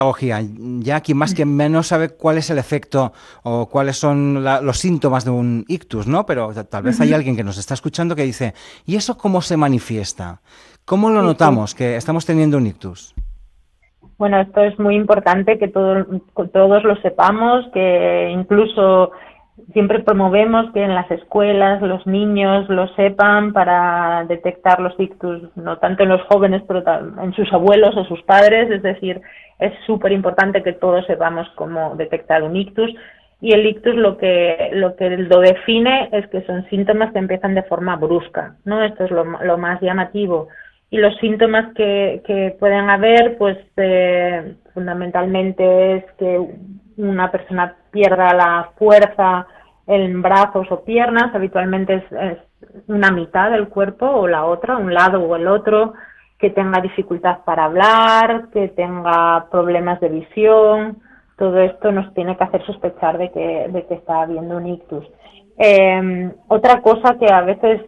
pedagogía. Ya quien más que menos sabe cuál es el efecto o cuáles son los síntomas de un ictus, ¿no? Pero tal vez hay Ujú. alguien que nos está escuchando que dice, ¿y eso cómo se manifiesta? ¿Cómo lo Sí, sí. notamos que estamos teniendo un ictus? Bueno, esto es muy importante que todos lo sepamos, que incluso siempre promovemos que en las escuelas los niños lo sepan para detectar los ictus, no tanto en los jóvenes, pero en sus abuelos o sus padres. Es decir, es súper importante que todos sepamos cómo detectar un ictus. Y el ictus lo define es que son síntomas que empiezan de forma brusca, ¿no? Esto es lo más llamativo. Y los síntomas que pueden haber, pues fundamentalmente es que una persona pierda la fuerza en brazos o piernas, habitualmente es una mitad del cuerpo o la otra, un lado o el otro, que tenga dificultad para hablar, que tenga problemas de visión. Todo esto nos tiene que hacer sospechar de que está habiendo un ictus. Otra cosa que a veces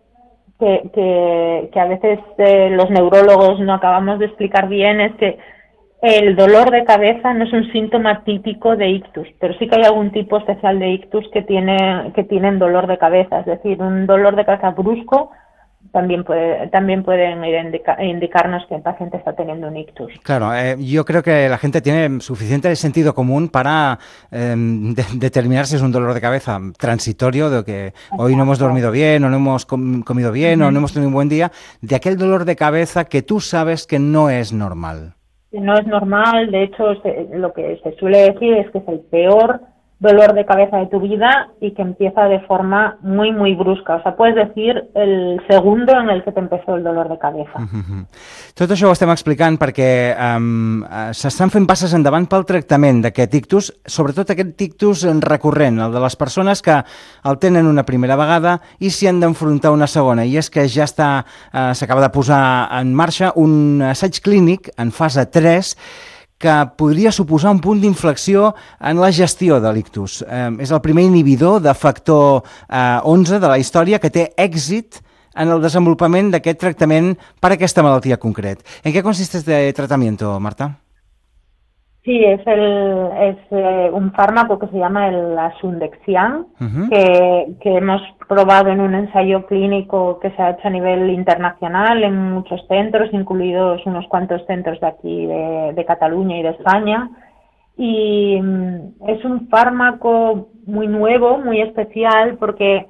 que a veces los neurólogos no acabamos de explicar bien es que el dolor de cabeza no es un síntoma típico de ictus, pero sí que hay algún tipo especial de ictus que tienen dolor de cabeza, es decir, un dolor de cabeza brusco también pueden indicarnos que el paciente está teniendo un ictus. Claro, yo creo que la gente tiene suficiente sentido común para determinar si es un dolor de cabeza transitorio, de que hoy no hemos Exacto. dormido bien, o no hemos comido bien, o no Uh-huh. hemos tenido un buen día, de aquel dolor de cabeza que tú sabes que no es normal. No es normal, de hecho lo que se suele decir es que es el peor dolor de cabeza de tu vida y que empieza de forma muy, muy brusca. O sea, puedes decir el segundo en el que te empezó el dolor de cabeza. Tot això ho estem explicant perquè s'estan fent passes endavant pel tractament d'aquest ictus, sobretot aquest ictus recurrent, el de les persones que el tenen una primera vegada i s'hi han d'enfrontar una segona, i és que ja s'acaba de posar en marxa un assaig clínic en fase 3 que podria suposar un punt d'inflexió en la gestió de l'ictus. És el primer inhibidor de factor 11 de la història que té èxit en el desenvolupament d'aquest tractament per a aquesta malaltia concret. En què consiste este tratamiento, Marta? Sí, es un fármaco que se llama el Asundexian, Uh-huh. que hemos probado en un ensayo clínico que se ha hecho a nivel internacional en muchos centros, incluidos unos cuantos centros de aquí, de Cataluña y de España. Y es un fármaco muy nuevo, muy especial, porque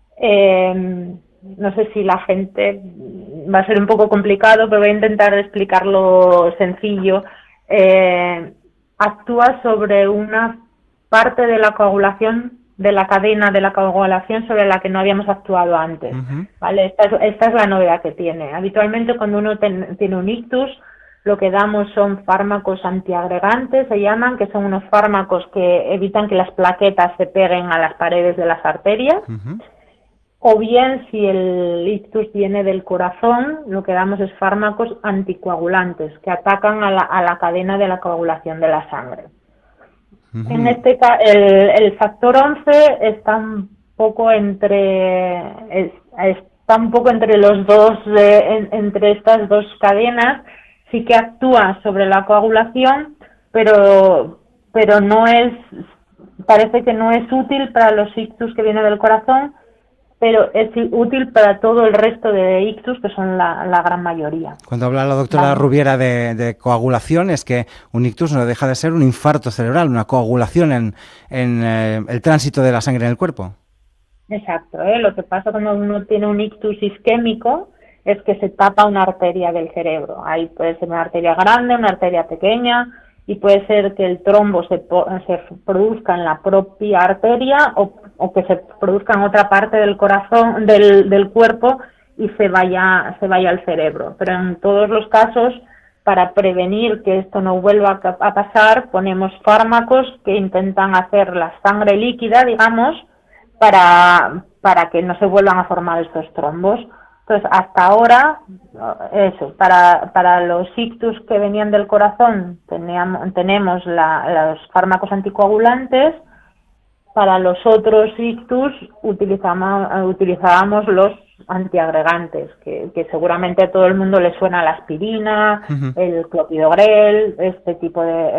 no sé si la gente va a ser un poco complicado, pero voy a intentar explicarlo sencillo. Actúa sobre una parte de la coagulación, de la cadena de la coagulación sobre la que no habíamos actuado antes. Uh-huh. ¿Vale? Esta es la novedad que tiene. Habitualmente cuando uno tiene un ictus, lo que damos son fármacos antiagregantes, se llaman, que son unos fármacos que evitan que las plaquetas se peguen a las paredes de las arterias. Uh-huh. O bien, si el ictus viene del corazón, lo que damos es fármacos anticoagulantes, que atacan a la cadena de la coagulación de la sangre. Uh-huh. En este caso, el factor 11 está un poco está un poco entre los dos, entre estas dos cadenas. Sí que actúa sobre la coagulación, pero no es, parece que no es útil para los ictus que vienen del corazón, pero es útil para todo el resto de ictus, que son la gran mayoría. Cuando habla la doctora ¿Vale? Rubiera de coagulación, es que un ictus no deja de ser un infarto cerebral, una coagulación en el tránsito de la sangre en el cuerpo. Exacto, lo que pasa cuando uno tiene un ictus isquémico es que se tapa una arteria del cerebro. Ahí puede ser una arteria grande, una arteria pequeña, y puede ser que el trombo se produzca en la propia arteria o que se produzca en otra parte del corazón, del cuerpo, y se vaya al cerebro. Pero en todos los casos, para prevenir que esto no vuelva a pasar, ponemos fármacos que intentan hacer la sangre líquida, digamos, para que no se vuelvan a formar estos trombos. Entonces, hasta ahora, eso, para los ictus que venían del corazón tenemos los fármacos anticoagulantes. Para los otros ictus utilizábamos los antiagregantes, que seguramente a todo el mundo le suena la aspirina, Uh-huh. el clopidogrel, este tipo